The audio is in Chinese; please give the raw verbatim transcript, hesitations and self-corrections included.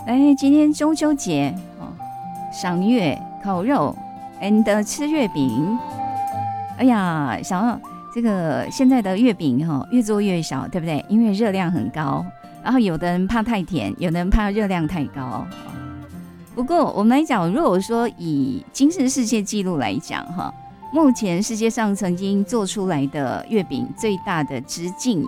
来，今天中秋节哦，赏月、烤肉 and 吃月饼。哎呀，想要这个现在的月饼哈、哦，越做越小，对不对？因为热量很高，然后有的人怕太甜，有的人怕热量太高。不过我们来讲，如果说以金氏世界纪录来讲哈，目前世界上曾经做出来的月饼最大的直径